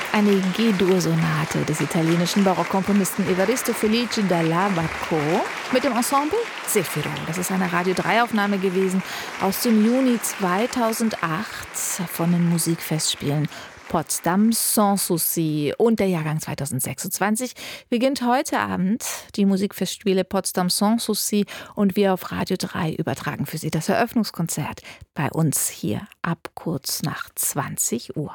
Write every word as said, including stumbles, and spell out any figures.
Eine G-Dur-Sonate des italienischen Barockkomponisten Evaristo Felice dalla Barco mit dem Ensemble Zefiro. Das ist eine Radio drei Aufnahme gewesen aus dem Juni zweitausendacht von den Musikfestspielen Potsdam Sans Souci. Und der Jahrgang zweitausendsechsundzwanzig beginnt heute Abend die Musikfestspiele Potsdam Sans Souci und wir auf Radio drei übertragen für Sie das Eröffnungskonzert bei uns hier ab kurz nach zwanzig Uhr.